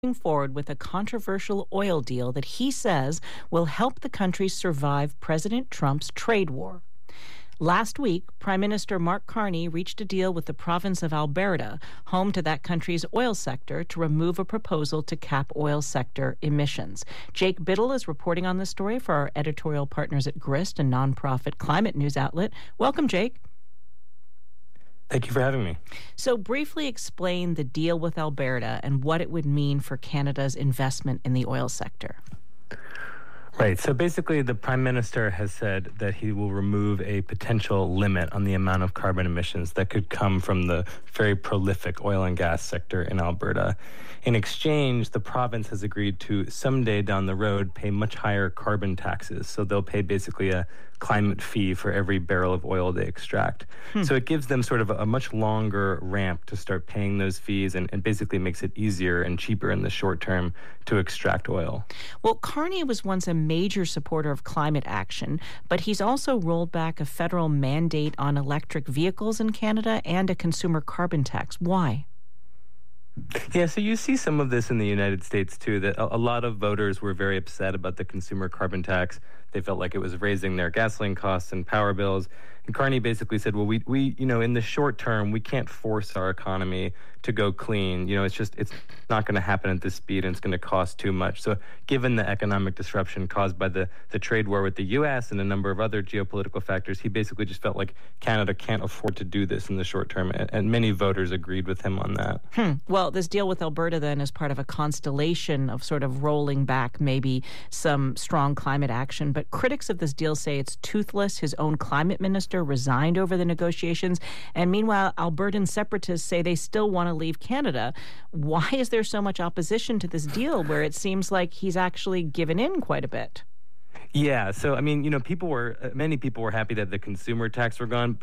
forward with a controversial oil deal that he says will help the country survive President Trump's trade war. Last week, Prime Minister Mark Carney reached a deal with the province of Alberta, home to that country's oil sector, to remove a proposal to cap oil sector emissions. Jake Biddle is reporting on this story for our editorial partners at Grist, a nonprofit climate news outlet. Welcome, Jake. Thank you for having me. So briefly explain the deal with Alberta and what it would mean for Canada's investment in the oil sector. Right. So basically, the Prime Minister has said that he will remove a potential limit on the amount of carbon emissions that could come from the very prolific oil and gas sector in Alberta. In exchange, the province has agreed to someday down the road pay much higher carbon taxes. So they'll pay basically a climate fee for every barrel of oil they extract. So it gives them sort of a much longer ramp to start paying those fees and basically makes it easier and cheaper in the short term to extract oil. Well, Carney was once a major supporter of climate action, but he's also rolled back a federal mandate on electric vehicles in Canada and a consumer carbon tax. Why? Yeah, so you see some of this in the United States, too, that a lot of voters were very upset about the consumer carbon tax. They felt like it was raising their gasoline costs and power bills. And Carney basically said, well, we in the short term, we can't force our economy to go clean. It's not going to happen at this speed, and it's going to cost too much. So given the economic disruption caused by the trade war with the U.S. and a number of other geopolitical factors, he basically just felt like Canada can't afford to do this in the short term. And many voters agreed with him on that. Well, this deal with Alberta then is part of a constellation of sort of rolling back maybe some strong climate action. But critics of this deal say it's toothless. His own climate minister resigned over the negotiations. And meanwhile, Albertan separatists say they still want to leave Canada. Why is there so much opposition to this deal where it seems like he's actually given in quite a bit? Yeah, so many people were happy that the consumer tax was gone,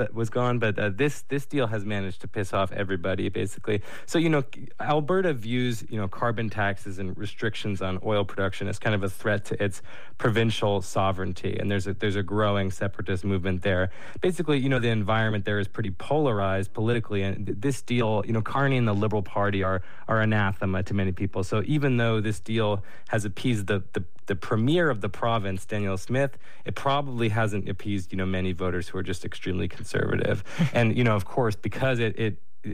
but this deal has managed to piss off everybody basically. So Alberta views carbon taxes and restrictions on oil production as kind of a threat to its provincial sovereignty, and there's a growing separatist movement there. Basically, the environment there is pretty polarized politically, and this deal, Carney and the Liberal Party are anathema to many people. So even though this deal has appeased the premier of the province, Danielle Smith, it probably hasn't appeased, many voters who are just extremely conservative. And, of course, because it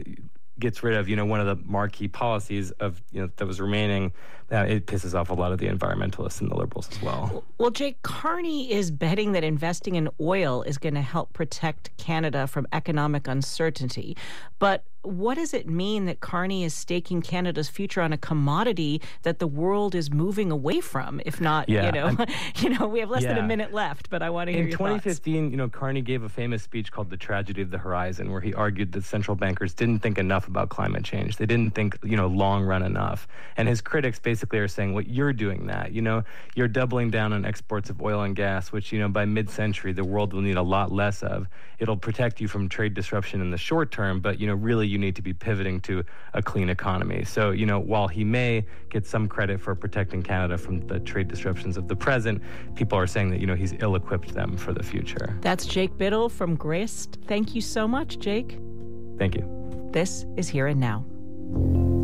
gets rid of, one of the marquee policies of, that was remaining, it pisses off a lot of the environmentalists and the Liberals as well. Well, Jake, Carney is betting that investing in oil is going to help protect Canada from economic uncertainty. But what does it mean that Carney is staking Canada's future on a commodity that the world is moving away from? If not, we have less than a minute left, but I want to hear your thoughts. In 2015, Carney gave a famous speech called The Tragedy of the Horizon, where he argued that central bankers didn't think enough about climate change. They didn't think, long run enough. And his critics basically are saying, well, you're doing that. You're doubling down on exports of oil and gas, which, by mid-century, the world will need a lot less of. It'll protect you from trade disruption in the short term, but, really you need to be pivoting to a clean economy. So, while he may get some credit for protecting Canada from the trade disruptions of the present, people are saying that, he's ill-equipped them for the future. That's Jake Biddle from Grist. Thank you so much, Jake. Thank you. This is Here and Now.